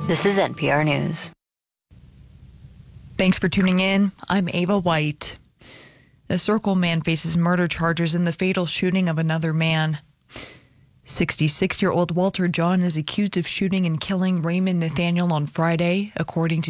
This is NPR News. Thanks for tuning in. I'm Ava White. A Circle man faces murder charges in the fatal shooting of another man. 66-year-old Walter John is accused of shooting and killing Raymond Nathaniel on Friday, according to